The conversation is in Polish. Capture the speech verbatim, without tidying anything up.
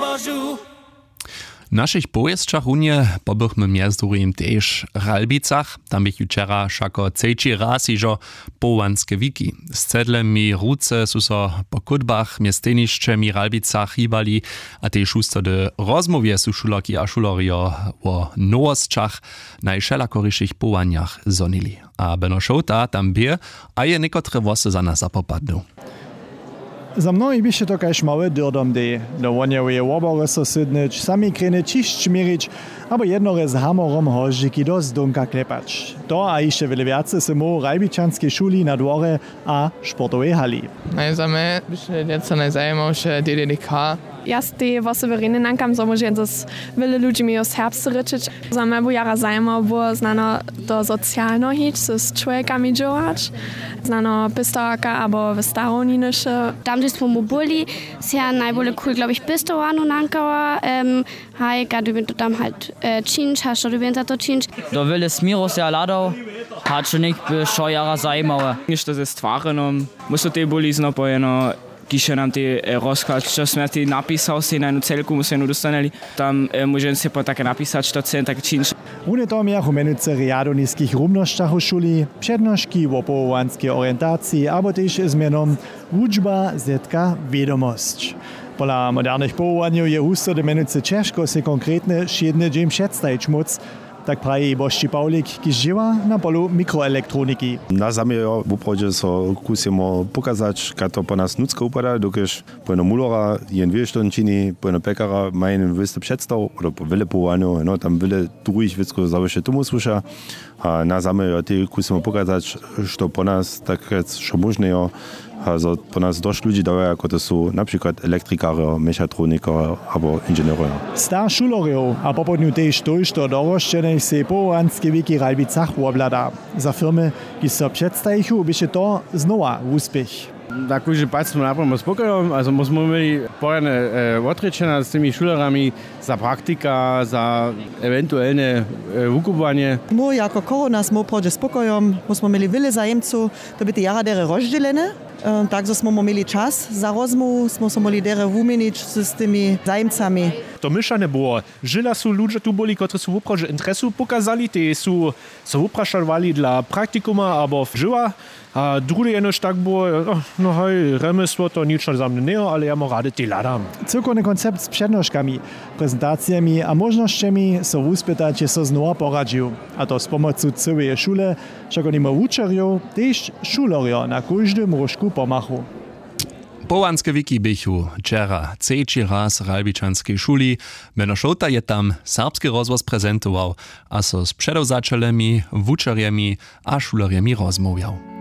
zbożu. W naszych pojezdczach unie pobychmy miazduriem też w Ralbicach. Tam bych juczera szako trzeci raz iżo połanskie wiki. Z cedlemi ruce su so po kutbach miestenišćemi Ralbicach hibali, a te šusto de rozmowie su šuloki a šulorio o nowosćach najšelakorišich połaniach zonili. A Beno Šouta tam bie, a je nekotre wosy za nas zapopadnu. Za mnohých by še to kaž małe dyrdom dej. Do wonjeuje wobory so sydnyć, sami krene čišć mirić, abo jednore z hamorom hožiki do zdunka klepać. To a ište wiele viace se mu Ralbičanskej šuli na dvore a športovej hali. No za mnie by něco najzajemowsze D D D K. Ja z tej wosowy nankam, so może z wiele ludzi mi z herbstu ryczyć. Za mnie by jara zajmowo było znano do socjalno hić, z człowiekami działać. Znano pistorka albo w staroninische. Tam gdzie smo byli, się najbardziej cool, glaube ich, pistorano nankała. Um, hej, gadu bin to tam halt uh, czynsz, hast du bin za to czynsz. Do wiele smiro się ladał, hat schon nicht by szo jara zajmowo. Niż ze stwarenom, muszę te byli znopojeno. Kiše nam ty rozkaz, čo sme ty napísal si na jednu celku, musíme dostaneli. Tam e, môžem si po také napísať, čo chcem, tak činč. Une to miachu menujúce riadu nízkych rumnošťach u šuli, přednošky o povolanskej orientácii, abo tiež s menom učba zetka vedomosť. Pola modernych powołaniów je husto de menujúce ťažko si konkrétne šiedne džem předstajiť moc, tak praje i Božči Pavlik, kiž živa na polu mikroelektroniky. Na zamiejo v upravde so kusimo pokazať, kad to po nás nutsko upada, dokež pojeno mulora jen viešton čini, pojeno pekara majen viste představ, oder po vele povolaniu, no tam vele druhých vecko završe tomu sluša. A na zamiejo ty kusimo pokazať, što po nás tak čo možného, also po nás dość ludzi daje, jako to są na przykład elektrykarze, mechatroniker albo inżynierowie. Star šulorjev a popodnju tež tojšto doroščenej se povolanske wiki Ralbicach woblada. Za firmy, ki so předstajichu, byše to znova úspěch. Takože pač smo napravimo spokojom, also musimo imeli pojene e, otrečena s tými šulerami za praktika, za eventuálne e, vukubovanie. My jako korona smo upravde spokojom, musimo imeli vele zajemcov, to by tie jaradere rozdelene. E, takže smo imeli čas za rozmovu, smo sa mohli dere vumeniť s tými zajemcami. To myšane było, žila sú ľudia tu boli, ktorí sú upravde interesu pokazali, tí sú sa uprašovali dla praktikuma alebo živa. A drugie jenož tak było, no, no hej, remesło to nic za mnie nie, ale ja mu rady ty ladam. Cyrkowny koncept z przednożkami, prezentacjami a możnościami so wuspytacie so znowa poradził. A to z pomocą całej szule, czego nie ma uczeriów, też szulerio na każdym różku pomachu. Połanskie wiki bychu wczera trzeci raz Ralbičanskej šuli. Beno Šouta je tam serbski rozvoz prezentował, a so z przedowzaczelemi, wuczeriemi a szuleriemi rozmawiał.